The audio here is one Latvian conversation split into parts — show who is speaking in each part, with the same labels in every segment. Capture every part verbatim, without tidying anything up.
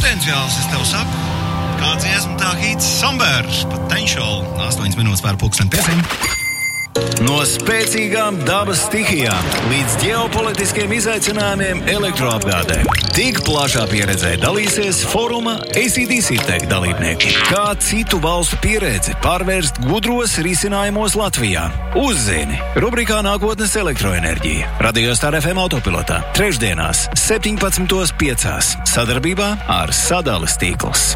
Speaker 1: Potenciāls, es tev saku. Kā dziesma tā hīts Somber, Potential, astoņas minūtes pār pulksten pieciem. No spēcīgām dabas stihijām līdz ģeopolitiskiem izaicinājumiem elektroapgādē. Tik plašā pieredzē dalīsies foruma A C D C Tech dalībnieki. Kā citu valstu pieredzi pārvērst gudros risinājumos Latvijā? Uzzini rubrikā Nākotnes elektroenerģija. Radio Star F M autopilotā trešdienās septiņpadsmitos piecās sadarbībā ar Sadales tīkls.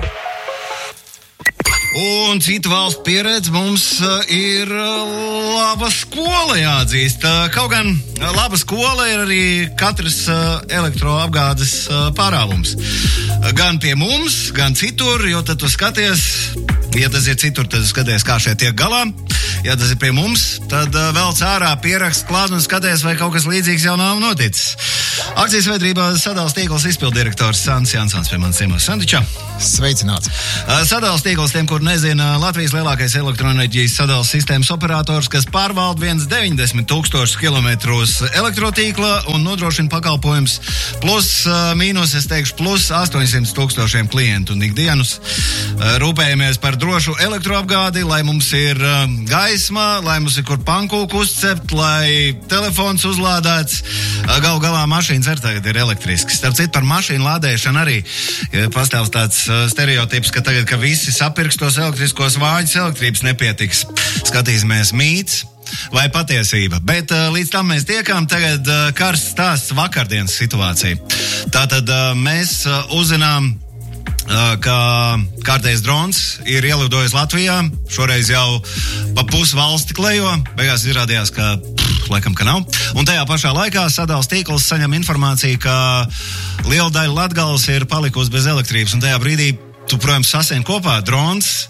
Speaker 1: Un citu valstu pieredze mums uh, ir uh, laba skola jāatzīst. Uh, kaut gan uh, laba skola ir arī katras uh, elektroapgādes uh, pārāvums. Uh, gan pie mums, gan citur, jo tad tu skaties, ja tas ir citur, tad tu skaties, kā šeit tiek galā. Ja tas ir pie mums, tad uh, velc ārā pierakst klāt un skaties, vai kaut kas līdzīgs jau nav noticis. Akcijas sabiedrībā Sadales tīkls izpildirektors Sandis Jansons pie manis ciemos. Sandičā.
Speaker 2: Sveicināts.
Speaker 1: Uh, Sadales tīkls tiem, kur nezina, Latvijas lielākais elektroenerģijas sadales sistēmas operators, kas pārvalda viens deviņdesmit tūkstošus kilometrus elektrotīkla un nodrošina pakalpojums plus, uh, mīnus, es teikšu, plus astoņsimt tūkstošiem klientu un ikdienas. Uh, rūpējamies par drošu elektroapgādi, lai mums ir uh, gaisma, lai mums ir kur pankūku uzcept, lai telefons uzlādēts. Uh, gal galā mašīnas arī tagad ir elektrisks. Starp citu, par mašīnu lādēšanu arī ja pastāv tāds uh, stereotips, ka tagad, ka visi sapirks tos elektriskos vāģus, elektrības nepietiks. Skatīsimies mīts vai patiesība. Bet uh, līdz tam mēs tiekām tagad uh, karsts stāsts vakardienas situācija. Tātad uh, mēs uh, uzzinām, uh, ka kārtējs drons ir ielidojis Latvijā. Šoreiz jau pa pusi valsti klejo. Beigās izrādījās, ka pff, laikam, ka nav. Un tajā pašā laikā Sadales tīkls saņem informāciju, ka liela daļa Latgales ir palikusi bez elektrības. Un tajā brīdī tu, protams, sasien kopā drons,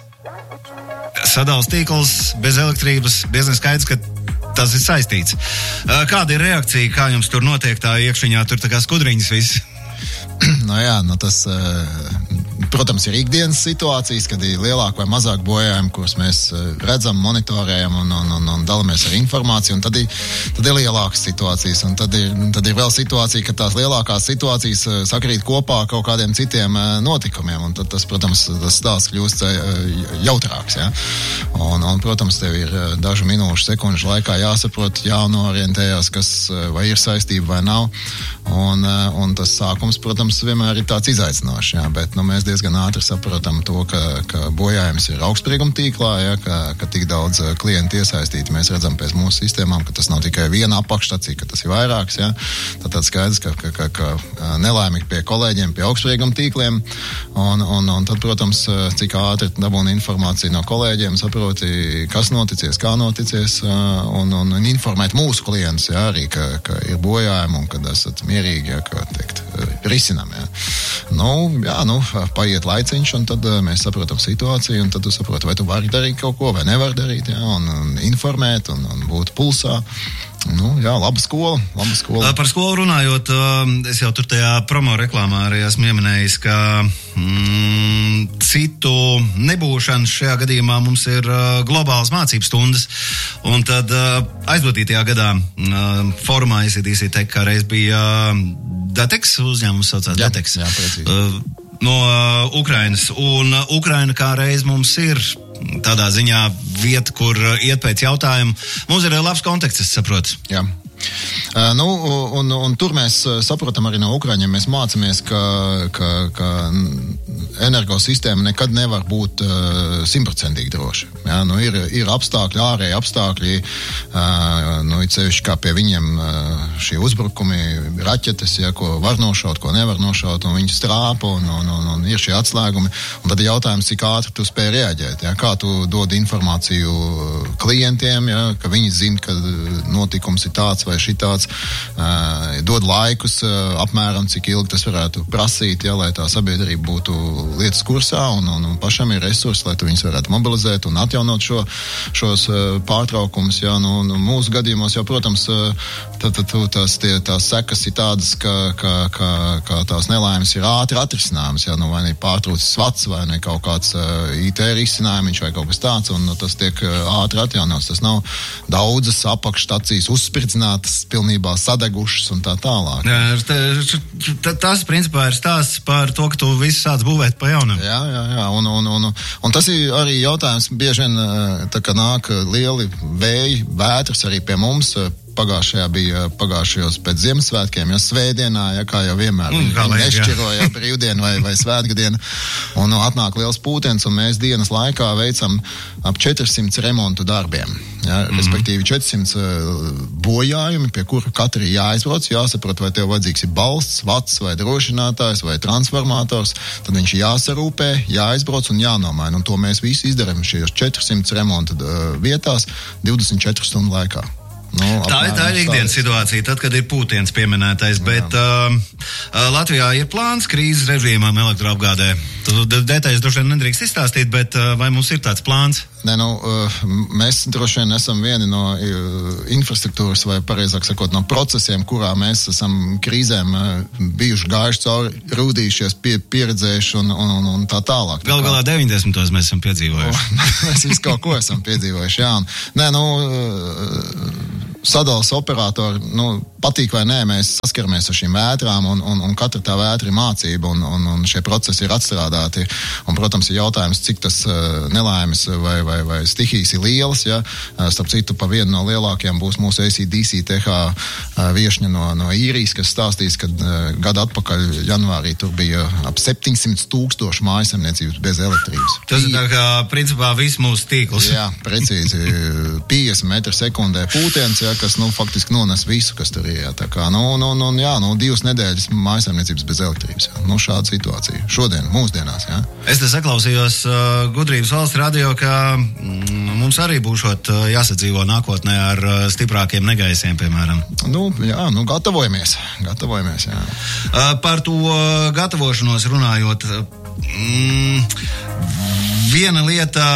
Speaker 1: Sadales tīkls bez elektrības, diezgan skaidrs, ka tas ir saistīts. Kāda ir reakcija, kā jums tur notiek tā iekšiņā, tur tā kā skudriņas viss?
Speaker 2: No jā, no tas, protams, ir ikdienas situācijas, kad ir lielāk vai mazāk bojājumi, kurus mēs redzam, monitorējam un, un, un, un dalamies ar informāciju, un tad ir, tad ir lielākas situācijas, un tad ir, tad ir vēl situācija, ka tās lielākās situācijas sakrīt kopā kaut kādiem citiem notikumiem, un tad tas, protams, tas stāsts kļūst jautrāks, ja? Un, un, protams, tev ir dažu minūšu, sekundžu laikā jāsaprot, jānoorientējās, kas vai ir saistība vai nav, un, un tas sākums, protams, vienmēr ir tāds izaicinošs, jā, bet nu, mēs diezgan ātri saprotam to, ka, ka bojājums ir augstsprieguma tīklā, jā, ka, ka tik daudz klientu iesaistīti. Mēs redzam pēc mūsu sistēmām, ka tas nav tikai viena apakšstacija, ka tas ir vairāks. Jā. Tātad skaidrs, ka, ka, ka, ka nelaimīgi pie kolēģiem, pie augstsprieguma tīkliem, un, un, un tad, protams, cik ātri dabūna informāciju no kolēģiem, saproti, kas noticies, kā noticies, un, un, un informēt mūsu klientus, jā, arī, ka, ka ir bojājumi un kad esat mierīgi, jā, kā teikt, risinām, jā. Nu, jā, nu, paiet laiciņš, un tad uh, mēs saprotam situāciju, un tad tu saproti, vai tu vari darīt kaut ko, vai nevari darīt, jā, un, un informēt, un, un būt pulsā. Nu, jā, laba skola, laba skola.
Speaker 1: Par skolu runājot, es jau tur tajā promo reklāmā arī esmu ieminējis, ka mm, citu nebūšanas šajā gadījumā mums ir uh, globālas mācības stundas, un tad uh, aizvadītajā gadā uh, formā A C D C Tech kā reiz bija uh, Detex, uzņēmums saucās
Speaker 2: jā,
Speaker 1: Detex.
Speaker 2: Jā, precīzi.
Speaker 1: Uh, no uh, Ukrainas, un uh, Ukraina kā reiz mums ir tādā ziņā vieta, kur iet pēc jautājumu. Mums ir labs konteksts, es saprotu.
Speaker 2: Jā. Uh, nu, un, un tur mēs saprotam arī no Ukraiņiem, mēs mācāmies, ka, ka, ka energosistēma nekad nevar būt simtprocentīgi uh, droša. Ja, nu, ir, ir apstākļi, ārēji apstākļi, uh, nu, it sevišķi kā pie viņiem uh, šie uzbrukumi, raķetes, ja, ko var nošaut, ko nevar nošaut, un viņi strāpa, un, un, un, un ir šie atslēgumi. Un tad ir jautājums, cik ātri tu spēj reaģēt, ja, kā tu dod informāciju klientiem, ja, ka viņi zina, ka notikums ir tāds vai šitāds, uh, dod laikus, uh, apmēram, cik ilgi tas varētu prasīt, ja, lai tā sabiedrība būtu lietas kursā, un, un, un pašam ir resursi, lai tu viņus varētu mobilizēt un atjaunot šo, šos uh, pārtraukumus. Ja, nu, nu, mūsu gadījumos jau, protams, uh, tad, tad, tās, tie, tās sekas ir tādas, ka, ka, ka, ka tās nelaimes ir ātri atrisināmas, ja, nu, vai ne pārtrūcis vats, vai ne kaut kāds uh, I T risinājums, vai kaut kas tāds, un nu, tas tiek uh, ātri atjaunots. Tas nav daudzas apakšstacijas uzspridzināts, sadedzinātas, pilnībā sadegušas un tā tālāk.
Speaker 1: Jā, tas, principā, ir stāsts par to, ka tu visu sāc būvēt pa jaunam.
Speaker 2: Jā, jā, jā, un, un, un, un tas ir arī jautājums, bieži vien, tā kā nāk lieli vēji, vētras arī pie mums. Pagājušajā bija pagājušajos pēc Ziemassvētkiem, ja svētdienā, ja kā jau vienmēr,
Speaker 1: mm, viņi
Speaker 2: nešķiroja brīvdienu vai, vai svētgadienu, un nu, atnāk liels pūtiens, un mēs dienas laikā veicam ap četrsimt remontu darbiem. Ja, mm-hmm. Respektīvi četrsimt bojājumi, pie kura katri jāizbrauc, jāsaprot, vai tev vajadzīgs ir balsts, vats vai drošinātājs vai transformators, tad viņš jāsarūpē, jāizbrauc un jānomaina, un to mēs visi izdarām šajos četrsimt remontu vietās divdesmit četru stundu laikā. Nu,
Speaker 1: tā, ir, tā ir ikdienas situācija, tad, kad ir pūtiens pieminētais, bet uh, Latvijā ir plāns krīzes režīmām elektroapgādē. Tu detaļas droši vien nedrīkst izstāstīt, bet uh, vai mums ir tāds plāns?
Speaker 2: Nē, nu, uh, mēs droši vien esam vieni no uh, infrastruktūras, vai pareizāk sakot, no procesiem, kurā mēs esam krīzēm uh, bijuši gājuši cauri, rūdījušies, pie, pieredzējuši un, un, un, un tā tālāk.
Speaker 1: Gal galā deviņdesmitos mēs esam piedzīvojuši.
Speaker 2: Mēs visu kaut ko esam piedzīvojuši, jā. Nē, nu... Uh, Sadalas operatori, nu, patīk vai nē, mēs saskaramies ar šīm vētrām, un, un, un katra tā vētra ir mācība, un, un, un šie procesi ir atstrādāti. Un, protams, ir jautājums, cik tas uh, nelaimes vai, vai, vai stihijas ir lielas. Ja? Uh, starp citu, pa vienu no lielākajiem būs mūsu A C D C T H uh, viešņa no, no īrijas, kas stāstīs, ka uh, gadu atpakaļ janvārī tur bija ap septiņsimt tūkstoši mājasemniecības bez elektrības.
Speaker 1: Tas ir tā kā, principā, viss mūsu tīkls.
Speaker 2: Jā, precīzi. piecdesmit metru sekundē pūtiens, ja, kas, nu, faktiski nones visu, kas tur ir. Jā, tā kā, nu, nu, nu, jā, nu, divas nedēļas mājasemniecības bez elektrības. Jā. Nu, šāda situācija. Šodien, mūsdienās, jā.
Speaker 1: Es te saklausījos uh, Gudrības valsts radio, ka mm, mums arī būšot uh, jāsadzīvo nākotnē ar uh, stiprākiem negaisiem, piemēram.
Speaker 2: Nu, jā, nu, gatavojamies. Gatavojamies, jā.
Speaker 1: Uh, par to uh, gatavošanos runājot, uh, mm, viena lieta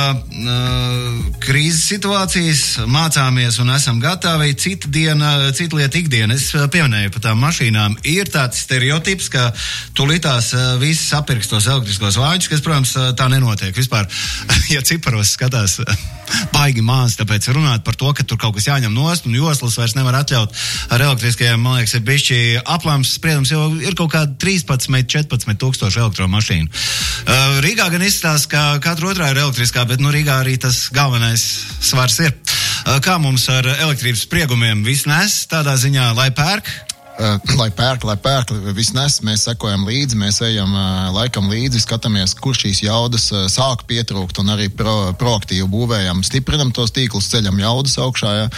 Speaker 1: uh, krīzes situācijas, mācāmies un esam gatavi, cita diena, cita lieta ikdiena. Es pieminēju par tām mašīnām. Ir tāds stereotips, ka tulītās uh, visi sapirks tos elektriskos vāģus, kas, protams, uh, tā nenotiek. Vispār, ja ciparos skatās, baigi maz, tāpēc runāt par to, ka tur kaut kas jāņem nost un joslas vairs nevar atļaut ar elektriskajiem, man liekas, ir bišķi aplams spriedums, jo ir kaut kādi trīspadsmit, četrpadsmit tūkstoši elektromašīnu. Uh, Rīgā gan izstāsta, ka katru otrā ir elektriskā, bet nu Rīgā arī tas galvenais svars ir. Kā mums ar elektrības spriegumiem viss nes tādā ziņā, lai pērk?
Speaker 2: Uh, lai pērk, lai pērk, viss nes, mēs sekojam līdzi, mēs ejam uh, laikam līdzi, skatāmies, kur šīs jaudas uh, sāk pietrūkt un arī pro, proaktīvi būvējam, stiprinam tos tīklus, ceļam jaudas augšā. Ja.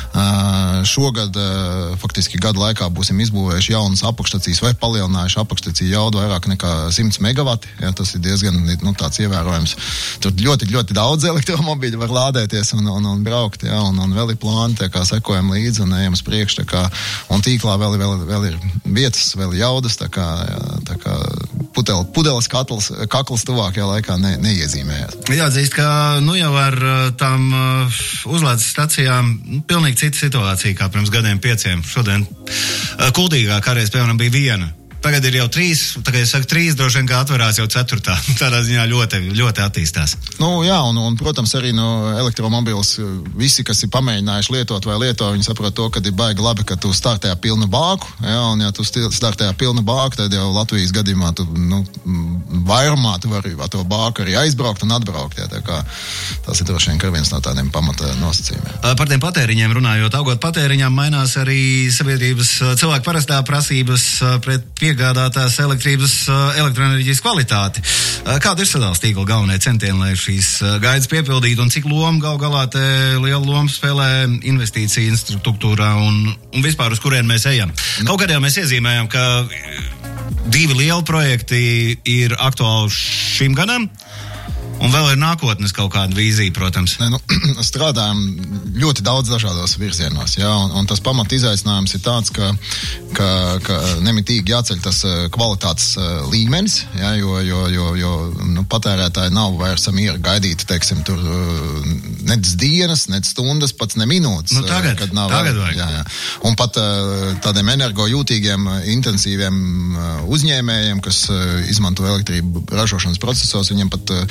Speaker 2: Uh, šogad, uh, faktiski gadu laikā būsim izbūvējuši jaunas apakšstacijas vai palielinājuši apakšstaciju jaudu vairāk nekā simts megavati. Ja, tas ir diezgan, nu, tāds ievērojams. Tur ļoti, ļoti daudz elektromobīļu var lādēties un, un, un braukt, ja, un, un vēl ir plāni, tā kā sekojam līdzi un ejam uz priekšu, tā kā, un tīklā vēl, vēl vēl ir vietas, vēl jaudas, tā kā, jā, tā kā pudel, pudeles katls, kakls tuvākajā laikā ne, neiezīmējās.
Speaker 1: Jāatzīst, ka nu jau ar tām uh, uzlādes stacijām nu, pilnīgi cita situācija kā pirms gadiem pieciem. Šodien uh, kuldīgā kādreiz, piemēram, bija viena. Tagad ir jau trīs, tagad es saku trīs, droši vien kā atverās jau ceturtā. Tādā ziņā ļoti, ļoti attīstās.
Speaker 2: Nu jā, un, un protams arī no elektromobils visi, kas ir pamēģinājuši lietot vai lieto, viņi saprot to, ka ir baigi labi, ka tu startē pilnu bāku, jā, un ja tu startē pilnu bāku, tad jau Latvijas gadījumā tu, nu, vairumā tu vari ar to bāku arī aizbraukt un atbraukt, jā, tā kā tas ir droši vien viens no tādiem pamata nosacījumiem.
Speaker 1: Par tiem patēriņiem runājot, augot patēriņām mainās arī sabiedrības cilvēku parastā prasības pret pie gādātās elektrības, elektroenerģijas kvalitāti. Kāda ir sadales tīkla galvenie centieni, lai šīs gaidas piepildītu un cik loma gal galā te liela loma spēlē investīcija infrastruktūrā un, un vispār uz kurien mēs ejam? Nu. Kaut kad jau mēs iezīmējam, ka divi lieli projekti ir aktuāli šim gadam. Un vēl ir nākotnes kaut kāda vīzija, protams.
Speaker 2: Ne, nu, strādājam ļoti daudz dažādos virzienos, jā, un, un tas pamat izaicinājums ir tāds, ka, ka, ka nemitīgi jāceļ tas kvalitātes līmenis, jā, jo, jo, jo, jo nu, patērētāji nav vairs miera gaidīt, teiksim, tur nec dienas, nec stundas, pats ne minūtes.
Speaker 1: Nu tagad,
Speaker 2: kad nav,
Speaker 1: tagad vajag.
Speaker 2: Jā, jā. Un pat tādiem energojūtīgiem, intensīviem uzņēmējiem, kas izmanto elektrību ražošanas procesos, viņiem pat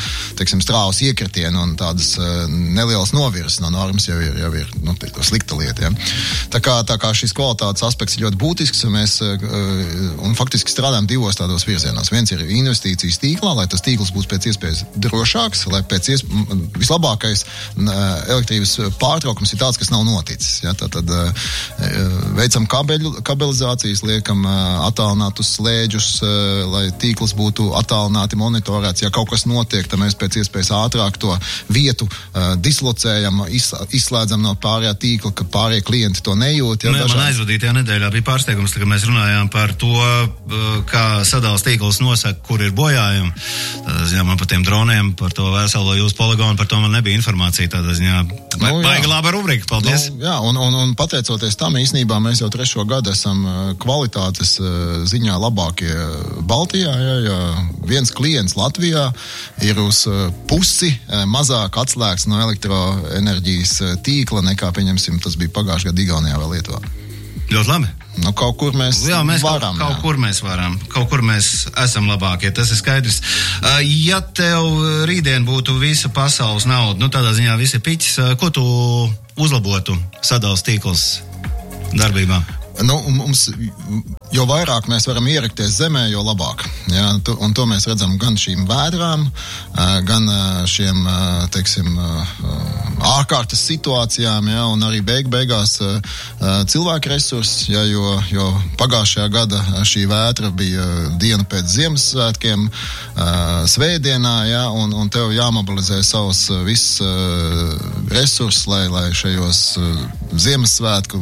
Speaker 2: teiksim, strāvas iekritienu un tādas nelielas novirzes no normas jau ir, jau ir nu, slikta lieta. Ja. Tā, kā, tā kā šis kvalitātes aspekts ir ļoti būtisks, un mēs un faktiski strādājam divos tādos virzienos. Viens ir investīcijas tīklā, lai tas tīkls būs pēc iespējas drošāks, lai pēc iespējas vislabākais elektrības pārtraukums ir tāds, kas nav noticis. Ja. Tātad veicam kabeļu, kabelizācijas, liekam attālinātus slēdžus, lai tīkls būtu attālināti monitorēts. Ja kaut kas notiek, tad mēs pēc iespējas ātrāk to vietu uh, dislocējam, izslēdzam no pārējā tīkla, ka pārējie klienti to nejūt. Ja,
Speaker 1: nu, jā, man aizvadītajā nedēļā bija pārsteigums, kad mēs runājām par to, kā sadales tīkls nosaka, kur ir bojājumi. Tādā ziņā man par tiem droniem, par to veselo jūsu poligonu, par to man nebija informācija. Tādā ziņā nu, baigi laba rubrika, paldies.
Speaker 2: Nu, jā, un, un, un pateicoties tam, īstenībā mēs jau trešo gadu esam kvalitātes ziņā labākie Baltijā. Ja, ja viens klients Latvijā ir uz pusi mazāk atslēgts no elektroenerģijas tīkla nekā, pieņemsim, tas bija pagājušajā gadā Igaunijā vai Lietuvā.
Speaker 1: Ļoti labi.
Speaker 2: Nu, kaut kur mēs,
Speaker 1: jā, mēs
Speaker 2: varam.
Speaker 1: Kaut, kaut kur mēs varam. Kaut kur mēs esam labākie, tas ir skaidrs. Ja tev rītdien būtu visa pasaules nauda, nu tādā ziņā visi piķis, ko tu uzlabotu sadales tīkls darbībā?
Speaker 2: Nu, mums, jo vairāk mēs varam ierakties zemē, jo labāk. Ja, un to mēs redzam gan šīm vēdrām, gan šiem, teiksim, ārkārtas situācijām, ja, un arī beig beigās cilvēku resursi, ja, jo, jo pagājušajā gada šī vētra bija diena pēc Ziemassvētkiem, svētdienā, ja, un, un tev jāmobilizē savus visus resursus, lai, lai šajos Ziemassvētku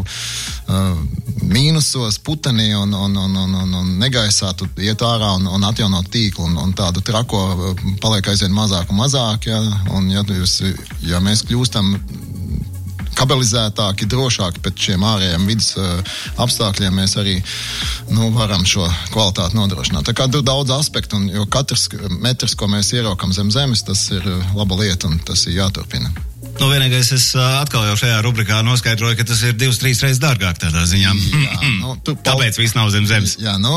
Speaker 2: mīnusos, putenī un, un, un, un, un, un negaisā tu iet ārā un, un atjaunot tīklu, un, un tādu trako paliek aizvien mazāk un mazāk, ja, un ja, jūs, ja mēs kļūstam kabelizētāki, drošāki pēc šiem ārējiem vidas uh, apstākļiem, mēs arī nu, varam šo kvalitāti nodrošināt. Tā kā tur daudz aspektu, un jo katrs metrs, ko mēs ieraukam zem zemes, tas ir laba lieta, un tas ir jāturpina.
Speaker 1: Nu, vienīgais es atkal jau šajā rubrikā noskaidroju, ka tas ir divas, trīs reizes dārgāk tādā ziņā. Jā, nu, tu, Tāpēc viss nav zem zemes.
Speaker 2: Jā, nu,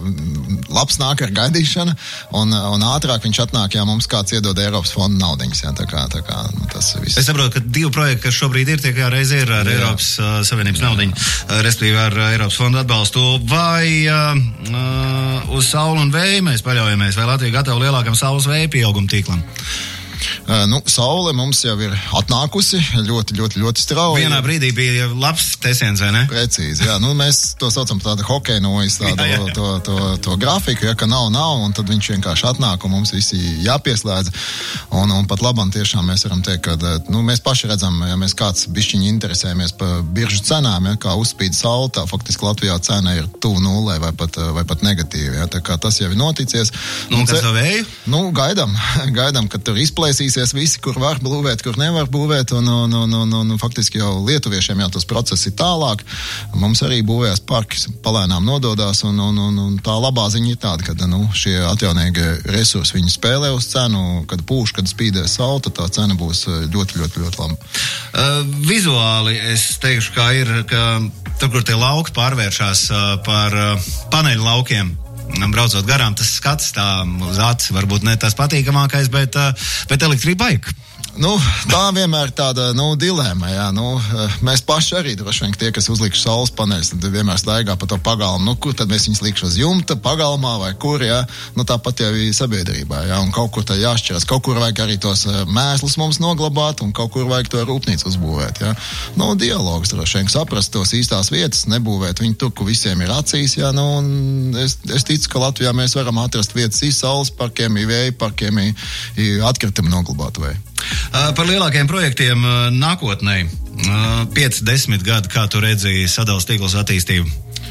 Speaker 2: labs nāk ar gaidīšanu, un, un ātrāk viņš atnāk, ja mums kāds iedod Eiropas fonda naudiņas. Jā, tā kā, tā kā nu, tas viss.
Speaker 1: Es saprotu, ka divi projekti, kas šobrīd ir, tie kā reiz ir ar jā. Eiropas uh, Savienības naudiņu, respektīvi ar uh, Eiropas fonda atbalstu, vai uh, uh, uz saulu un vēju mēs paļaujamies, vai Latvija gatava lielākam saules vēja pieauguma tīklam?
Speaker 2: Uh, nu, saule mums jau ir atnākusi ļoti, ļoti, ļoti strauji.
Speaker 1: Vienā brīdī bija labs tesiens, vai ne?
Speaker 2: Precīzi, jā. Nu, mēs to saucam par tādu hokeju nojas, tādu jā, jā. To, to, to grafiku, ja, ka nav, nav, un tad viņš vienkārši atnāk, un mums visi jāpieslēdz. Un, un pat labam tiešām mēs varam teikt, ka nu, mēs paši redzam, ja mēs kāds bišķiņi interesējamies par biržu cenām, ja, kā uzspīd saule, tā faktiski Latvijā cena ir tuvu nulē vai pat, vai pat negatīvi. Ja, tā kā tas jau ir noticies.
Speaker 1: Nu, un kas ar vēju?
Speaker 2: Nu, gaidam, gaidam, kad tur izplēsīsies visi, kur var būvēt, kur nevar būvēt, un, un, un, un, un, un faktiski jau lietuviešiem jau tas process ir tālāk. Mums arī būvējas parks palēnām nododās, un, un, un, un tā labā ziņa ir tāda, ka nu, šie atjaunīgie resursi viņi spēlē uz cenu, kad pūš, kad spīdēs saule, tā cena būs ļoti, ļoti, ļoti laba.
Speaker 1: Uh, vizuāli es teikšu, kā ir, ka tur, kur tie lauki pārvēršās uh, par uh, paneļu laukiem, braucot garām, tas skats tā uz acis varbūt ne tas patīkamākais, bet, bet elektrība baika.
Speaker 2: Nu, tā vienmēr ir tāda, nu, dilēma, jā, nu, mēs paši arī droši vien tie, kas uzlikšu saules paneļus, tad vienmēr staigā pa to pagalmu, nu, kur tad mēs viņus likšu uz jumta, pagalmā vai kur, jā, nu, tāpat jau ir sabiedrībā, jā, un kaut kur tā jāšķiras, kaut kur vajag arī tos mēslus mums noglabāt, un kaut kur vajag to rūpnīcu uzbūvēt, jā. Nu, dialogs droši vien, saprast tos īstās vietas, nebūvēt viņu tur, kur visiem ir acīs, jā, nu, un es, es ticu, ka Latvijā mēs varam atrast vietas i saules parkiem, i vēja parkiem, i, i atkritumu noglabāt vēju.
Speaker 1: Uh, par lielākiem projektiem uh, nākotnē. Uh, pieci, desmit gadi, kā tu redzēji sadales tīkls attīstību?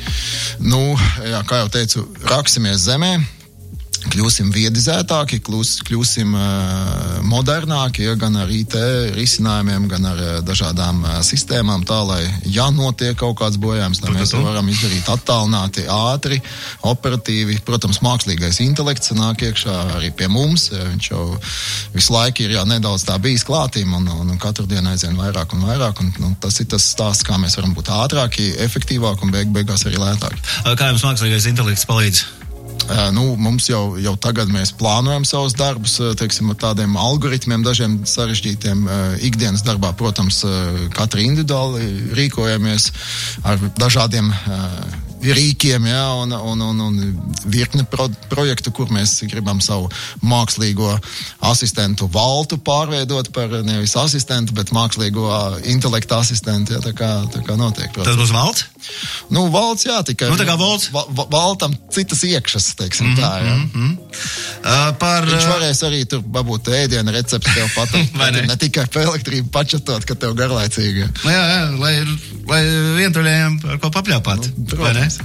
Speaker 2: Nu, jā, kā jau teicu, raksimies zemē, kļūsim viedizētāki, kļūs, kļūsim uh, modernāki, ja, gan ar I T risinājumiem, gan ar uh, dažādām uh, sistēmām, tā, lai, ja notiek kaut kāds bojājums, lai mēs to varam izdarīt attālināti, ātri, operatīvi. Protams, mākslīgais intelekts nāk iekšā arī pie mums, ja, viņš jau visu laiku ir jau nedaudz tā bijis klātīm, un, un, un katru dienu aizvien vairāk un vairāk, un, un tas ir tas stāsts, kā mēs varam būt ātrāki, efektīvāki un beig beigās arī lētāki.
Speaker 1: Kā jums mākslīgais intelekts palīdz?
Speaker 2: Nu, mums jau, jau tagad mēs plānojam savus darbus, teiksim, ar tādiem algoritmiem, dažiem sarežģītiem ikdienas darbā. Protams, katru individuāli rīkojamies ar dažādiem rīkiem, jā, un, un, un, un virkne pro, projektu, kur mēs gribam savu mākslīgo asistentu valtu pārveidot par nevis asistentu, bet mākslīgo intelektu asistentu, jā, tā kā, tā kā notiek. Protams.
Speaker 1: Tas būs valts?
Speaker 2: Nu, valts, jā, tikai...
Speaker 1: Nu, tā kā valts?
Speaker 2: Va, va, valtam citas iekšas, teiksim mm-hmm, tā, jā. Mm-hmm.
Speaker 1: Uh, par...
Speaker 2: Viņš varēs arī tur babūt ēdienu recepti tev pateikt. ne? ne tikai pa elektrību pačatot, ka tev garlaicīgi.
Speaker 1: Nu, jā, jā, lai, lai vientuļējiem ar ko papļāpāt. Nu, protams.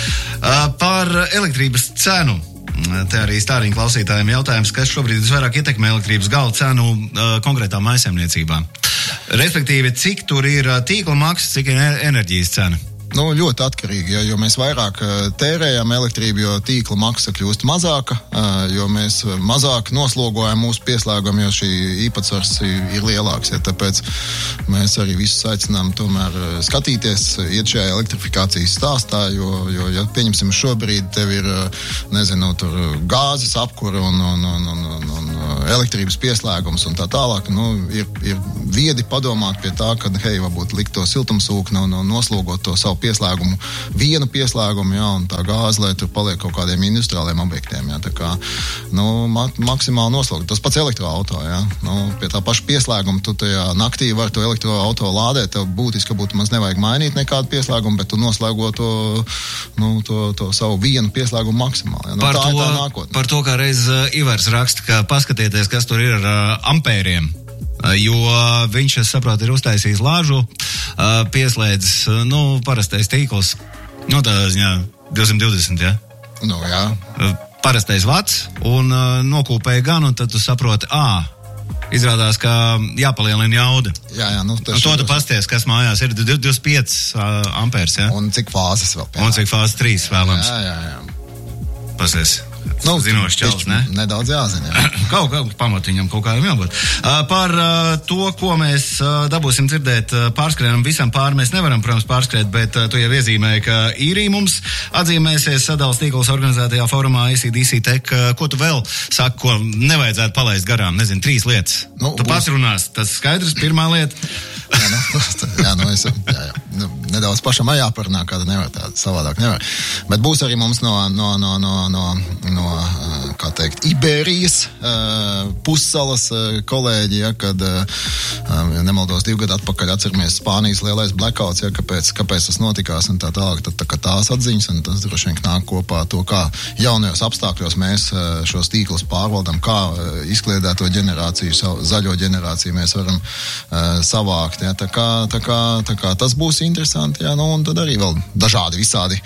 Speaker 1: Uh, par elektrības cenu. Te arī stāriņu klausītājiem jautājums, kas šobrīd visvairāk ietekmē elektrības gala cenu uh, konkrētā mājsaimniecībā. Respektīvi, cik tur ir tīkla maksa, cik ir enerģijas cena?
Speaker 2: Nu, ļoti atkarīgi, ja, jo mēs vairāk tērējam elektrību, jo tīkla maksa kļūst mazāka, jo mēs mazāk noslogojam mūsu pieslēgumu, jo šī īpatsvars ir lielāks. Ja, tāpēc mēs arī visus aicinām tomēr skatīties, iet šajā elektrifikācijas stāstā, jo, jo ja pieņemsim šobrīd tev ir, nezinu, tur gāzes apkura un, un, un, un, un elektrības pieslēgums un tā tālāk, nu, ir, ir viedi padomāt pie tā, ka, hei, varbūt likt to siltumsūkni un, un noslogot to savu pieslēgumu, vienu pieslēgumu, jā, un tā gāze, lai tur paliek kaut kādiem industriāliem objektiem, jā, tā kā, nu, ma- maksimāli noslogot. Tas pats elektroauto, jā, nu, pie tā paša pieslēguma, tu tajā naktī var to elektroauto lādēt, tev būtiski, būtu maz nevajag mainīt nekādu pieslēgumu, bet tu noslēgo to, nu, to, to savu vienu pieslēgumu maksimāli, jā, nu,
Speaker 1: par
Speaker 2: tā
Speaker 1: to,
Speaker 2: ir tā nākotne.
Speaker 1: Par to, kā reiz uh, Ivars raksta, ka paskatieties, kas tur ir ar uh, ampēriem. Jo viņš, es saprotu, ir uztaisījis lāžu, pieslēdzis, nu, parastais tīkls, nu, tādā ziņā divsimt divdesmit, ja?
Speaker 2: Nu, jā.
Speaker 1: Parastais vats, un nokūpēja gan, un tad tu saproti, ā, izrādās, ka jāpalielina jauda.
Speaker 2: Jā, jā, nu,
Speaker 1: un to tu pasties, kas mājās ir divdesmit pieci ampērs, ja?
Speaker 2: Un cik fāzes vēl pēc.
Speaker 1: Un cik fāzes trīs vēlams.
Speaker 2: Jā, jā, jā.
Speaker 1: Pasties.
Speaker 2: Nu,
Speaker 1: zinošs čels, ne?
Speaker 2: Nedaudz jāzina, jā.
Speaker 1: Kaut kā pamatiņam kaut kādam jābūt. Uh, par uh, to, ko mēs uh, dabūsim dzirdēt uh, pārskrējam, visam pāri mēs nevaram, protams, pārskrēt, bet uh, tu jau iezīmēji, ka īrija mums atzīmēsies sadalas tīkls organizētajā forumā A C D C Tech. Uh, ko tu vēl saki, ko nevajadzētu palaist garām? Nezinu, trīs lietas. Nu, tu būs... pats runās, tas skaidrs, pirmā lieta.
Speaker 2: jā, nu, jā, nu, es, jā, jā. Nu, nedaudz pašam jāparunā, kāda nevar tāda savādāk nevar. Bet būs arī mums no, no, no, no, no, no kā teikt, Iberijas uh, pussalas uh, kolēģi, ja, kad, uh, ja nemaldos, divu gadu atpakaļ atceramies Spānijas lielais blackouts, ja, kāpēc, kāpēc tas notikās un tā tālāk, tad tā, tās atziņas, un tas droši vien nāk kopā to, kā jaunajos apstākļos mēs uh, šos tīklus pārvaldam, kā uh, izkliedēto ģenerāciju, savu, zaļo ģenerāciju mēs varam uh, savākt, ja, tā kā, tā kā, tā kā tas būs interesanti, ja, nu, un tad arī vēl dažādi visādi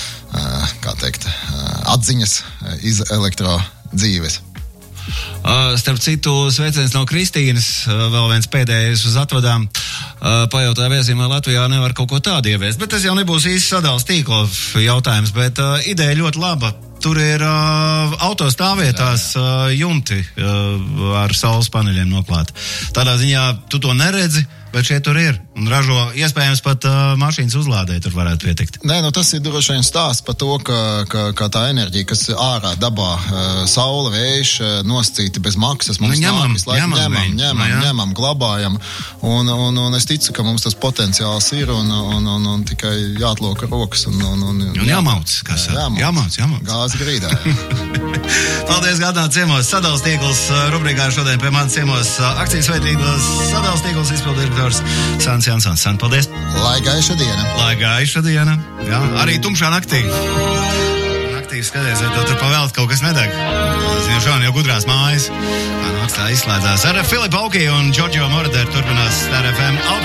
Speaker 2: Uh, kā teikt, uh, atziņas iz elektro dzīves.
Speaker 1: Uh, starp citu, sveiciens no Kristīnas, uh, vēl viens pēdējais uz atvadām, uh, pajautāja viesiem, vai Latvijā nevar kaut ko tādu ieviest, bet tas jau nebūs īsti sadals tīkla jautājums, bet uh, ideja ļoti laba. Tur ir uh, auto stāvvietās uh, jumti uh, ar saules paneļiem noklāti. Tādā ziņā tu to neredzi, bet šeit tur ir. Un ražo, iespējams, pat uh, mašīnas uzlādē tur varētu pietikt.
Speaker 2: Nē, nu tas ir droši vien stāsts par to, ka, ka, ka tā enerģija, kas ārā dabā, uh, saule, vējš, uh, nosacīti bez maksas, mums
Speaker 1: nu, ņemam,
Speaker 2: nāk, ņemam, ņemam, ņemam,
Speaker 1: nu,
Speaker 2: ņemam, glabājam. Un, un, un es ticu, ka mums tas potenciāls ir un, un, un, un tikai jāatloka rokas. Un, un, un,
Speaker 1: un jāmauc, kas jā, jāmauc, jāmauc, jāmauc.
Speaker 2: Gāzi grīdā.
Speaker 1: Paldies, Gādnāt ciemos. Sadals tīkls rubrikā šodien pie manis ciemos akcijas veidības sadals tīkls izpildirektors Sants Jansons. Sant, paldies.
Speaker 2: Lai gaiša diena.
Speaker 1: Lai gaiša diena. Jā, arī tumšā naktī. Naktī skaties, vai tev tur pavēlt kaut kas nedeg. Zinu, šodien jau gudrās mājas. Tā nakstā izslēdzās. Ar Filipu Aukiju un Džordžo Moroderu turpinās Star F M auto